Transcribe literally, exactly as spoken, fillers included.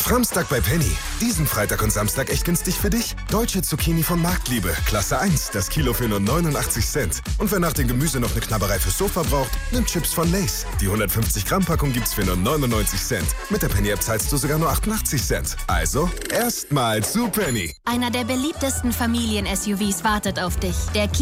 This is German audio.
Framstag bei Penny. Diesen Freitag und Samstag echt günstig für dich? Deutsche Zucchini von Marktliebe, Klasse eins, das Kilo für nur neunundachtzig Cent. Und wer nach dem Gemüse noch eine Knabberei fürs Sofa braucht, nimmt Chips von Lay's. Die hundertfünfzig Gramm Packung gibt's für nur neunundneunzig Cent. Mit der Penny-App zahlst du sogar nur achtundachtzig Cent. Also, erstmal zu Penny. Einer der beliebtesten Familien-S U Vs wartet auf dich. Der